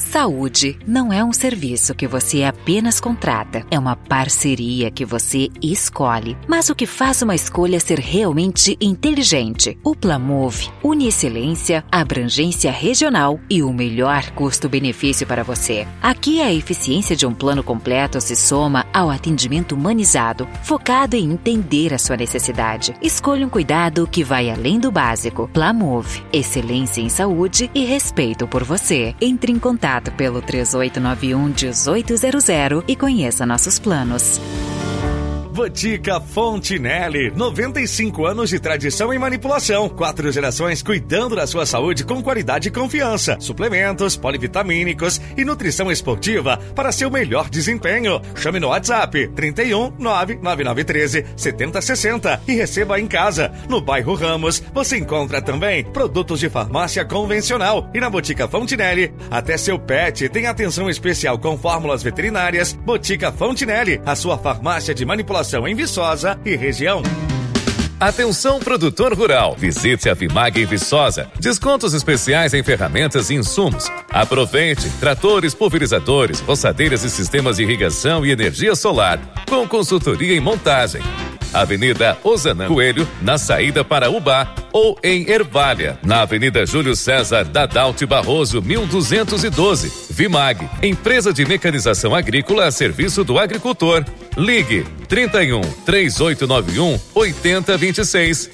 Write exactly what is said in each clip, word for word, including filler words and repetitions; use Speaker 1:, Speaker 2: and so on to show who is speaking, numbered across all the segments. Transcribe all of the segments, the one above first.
Speaker 1: Saúde não é um serviço que você apenas contrata, é uma parceria que você escolhe. Mas o que faz uma escolha ser realmente inteligente? O Plamove une excelência, abrangência regional e o melhor custo-benefício para você. Aqui a eficiência de um plano completo se soma ao atendimento humanizado, focado em entender a sua necessidade. Escolha um cuidado que vai além do básico. Plamove, excelência em saúde e respeito por você. Entre em contato pelo três oito nove um, um oito zero zero e conheça nossos planos.
Speaker 2: Botica Fontinelli, noventa e cinco anos de tradição em manipulação, quatro gerações cuidando da sua saúde com qualidade e confiança, suplementos, polivitamínicos e nutrição esportiva para seu melhor desempenho. Chame no WhatsApp trinta e um, nove nove nove um três, sete zero seis zero e receba em casa. No bairro Ramos, você encontra também produtos de farmácia convencional e na Botica Fontinelli, até seu pet tem atenção especial com fórmulas veterinárias. Botica Fontinelli, a sua farmácia de manipulação em Viçosa e região.
Speaker 3: Atenção, produtor rural. Visite a Vimag em Viçosa. Descontos especiais em ferramentas e insumos. Aproveite. Tratores, pulverizadores, roçadeiras e sistemas de irrigação e energia solar. Com consultoria em montagem. Avenida Ozanam Coelho, na saída para Ubá, ou em Ervalha, na Avenida Júlio César Dadalti Barroso, mil duzentos e doze. Vimag, empresa de mecanização agrícola a serviço do agricultor. Ligue trinta e um, três oito nove um, oito zero dois seis.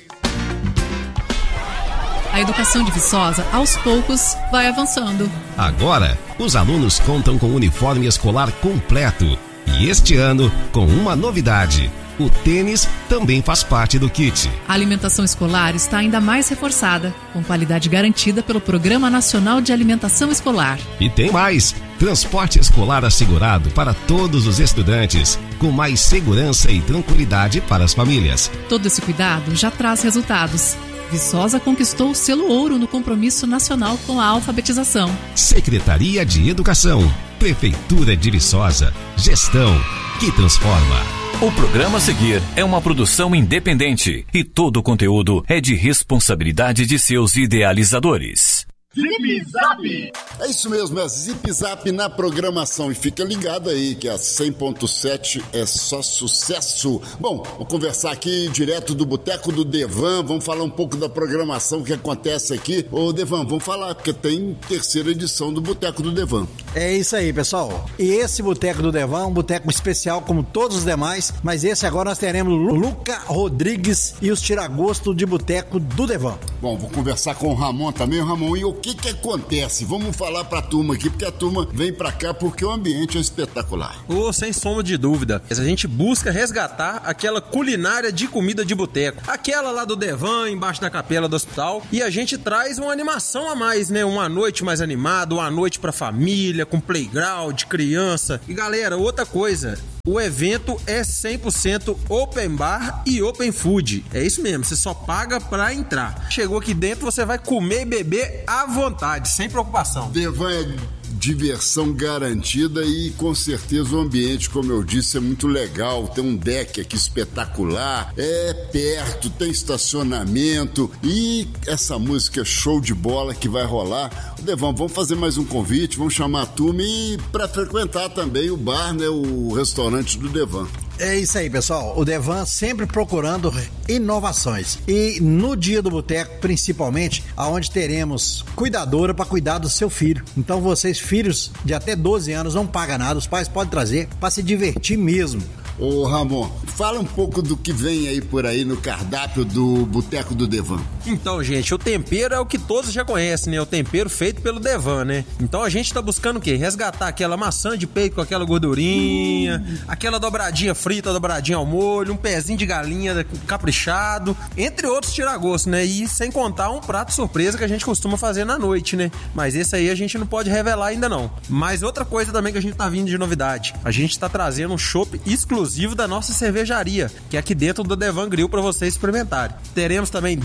Speaker 4: A educação de Viçosa, aos poucos, vai avançando.
Speaker 5: Agora, os alunos contam com uniforme escolar completo. E este ano, com uma novidade. O tênis também faz parte do kit.
Speaker 4: A alimentação escolar está ainda mais reforçada, com qualidade garantida pelo Programa Nacional de Alimentação Escolar.
Speaker 5: E tem mais! Transporte escolar assegurado para todos os estudantes, com mais segurança e tranquilidade para as famílias.
Speaker 4: Todo esse cuidado já traz resultados. Viçosa conquistou o selo ouro no compromisso nacional com a alfabetização.
Speaker 5: Secretaria de Educação, Prefeitura de Viçosa, gestão que transforma.
Speaker 6: O programa a seguir é uma produção independente e todo o conteúdo é de responsabilidade de seus idealizadores.
Speaker 7: Zip Zap! É isso mesmo, é Zip Zap na programação. E fica ligado aí que a cem ponto sete é só sucesso. Bom, vou conversar aqui direto do Boteco do Devan. Vamos falar um pouco da programação que acontece aqui. Ô Devan, vamos falar, porque tem terceira edição do Boteco do Devan.
Speaker 8: É isso aí, pessoal. E esse Boteco do Devan é um boteco especial como todos os demais, mas esse agora nós teremos Luca Rodrigues e os tiragosto de Boteco do Devan.
Speaker 7: Bom, vou conversar com o Ramon também. O Ramon, e o O que que acontece? Vamos falar pra turma aqui, porque a turma vem pra cá porque o ambiente é espetacular.
Speaker 9: Oh, sem sombra de dúvida. A gente busca resgatar aquela culinária de comida de boteco. Aquela lá do Devan, embaixo da capela do hospital. E a gente traz uma animação a mais, né? Uma noite mais animada, uma noite pra família, com playground, criança. E galera, outra coisa... O evento é cem por cento open bar e open food. É isso mesmo, você só paga pra entrar. Chegou aqui dentro, você vai comer e beber à vontade, sem preocupação.
Speaker 7: Devan é diversão garantida e com certeza o ambiente, como eu disse, é muito legal. Tem um deck aqui espetacular, é perto, tem estacionamento e essa música show de bola que vai rolar. Devan, vamos fazer mais um convite, vamos chamar a turma e para frequentar também o bar, né, o restaurante do Devan.
Speaker 8: É isso aí, pessoal. O Devan sempre procurando inovações. E no dia do boteco, principalmente, aonde teremos cuidadora para cuidar do seu filho. Então vocês, filhos de até doze anos, não pagam nada. Os pais podem trazer para se divertir mesmo.
Speaker 7: Ô Ramon, fala um pouco do que vem aí por aí no cardápio do Boteco do Devan.
Speaker 9: Então, gente, o tempero é o que todos já conhecem, né? O tempero feito pelo Devan, né? Então a gente tá buscando o quê? Resgatar aquela maçã de peito com aquela gordurinha, hum. aquela dobradinha frita, dobradinha ao molho, um pezinho de galinha caprichado, entre outros tiragosto, né? E sem contar um prato surpresa que a gente costuma fazer na noite, né? Mas esse aí a gente não pode revelar ainda não. Mas outra coisa também que a gente tá vindo de novidade, a gente tá trazendo um chopp exclusivo da nossa cervejaria, que é aqui dentro do Devan Grill para vocês experimentarem. Teremos também drink,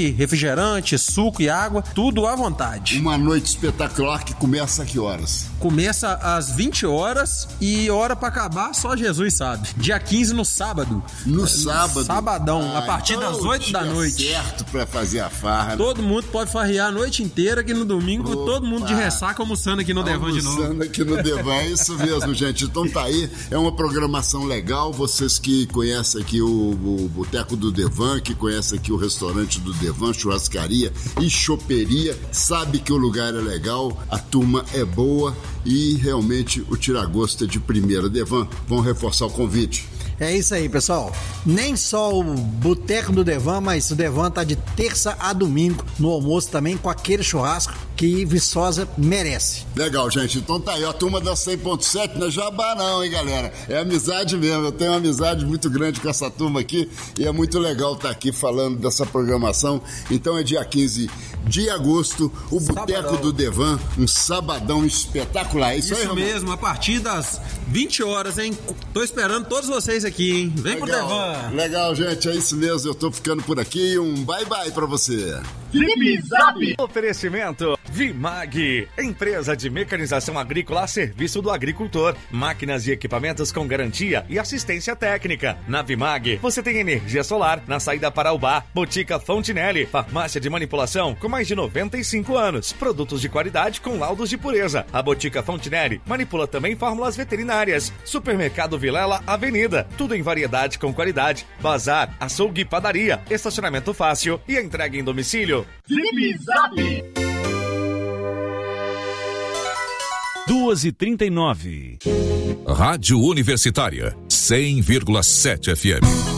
Speaker 9: drink, refrigerante, suco e água, tudo à vontade.
Speaker 7: Uma noite espetacular que começa a que horas?
Speaker 9: Começa às vinte horas e hora pra acabar só Jesus sabe. Dia quinze no sábado.
Speaker 7: No sábado?
Speaker 9: Sabadão,
Speaker 7: ah,
Speaker 9: a partir
Speaker 7: então
Speaker 9: das oito da noite.
Speaker 7: Certo pra fazer a farra.
Speaker 9: Todo mundo pode farrear a noite inteira, que no domingo Opa. todo mundo de ressaca almoçando aqui no Devan de novo.
Speaker 7: Almoçando aqui no Devan, é isso mesmo, gente. Então tá aí, é uma programação legal. Vocês que conhecem aqui o, o Boteco do Devan, que conhecem aqui o restaurante do Devan, churrascaria e choperia, sabe que o lugar é legal, a turma é boa e realmente o tiragosto é de primeira. Devan, vamos reforçar o convite.
Speaker 8: É isso aí, pessoal. Nem só o Boteco do Devan, mas o Devan tá de terça a domingo no almoço também, com aquele churrasco que Viçosa merece.
Speaker 7: Legal, gente. Então tá aí, ó, a turma da cem ponto sete não é jabá não, hein, galera? É amizade mesmo. Eu tenho uma amizade muito grande com essa turma aqui e é muito legal estar aqui falando dessa programação. Então é dia quinze de agosto, o Boteco do Devan, um sabadão espetacular. É isso, isso aí, Ramon?
Speaker 9: Mesmo, a partir das vinte horas, hein? Tô esperando todos vocês aqui, hein? Vem pro Devan.
Speaker 7: Legal, gente, é isso mesmo. Eu tô ficando por aqui. Um bye-bye pra você.
Speaker 2: Zip Zap. Oferecimento Vimag, empresa de mecanização agrícola a serviço do agricultor. Máquinas e equipamentos com garantia e assistência técnica. Na Vimag, você tem energia solar na saída para Ubá. Botica Fontinelli, farmácia de manipulação com mais de noventa e cinco anos. Produtos de qualidade com laudos de pureza. A Botica Fontinelli manipula também fórmulas veterinárias. Supermercado Vilela Avenida, tudo em variedade com qualidade. Bazar, açougue e padaria, estacionamento fácil e entrega em domicílio.
Speaker 10: Zip Zap.
Speaker 6: duas e trinta e nove.
Speaker 11: Rádio Universitária, cem vírgula sete F M.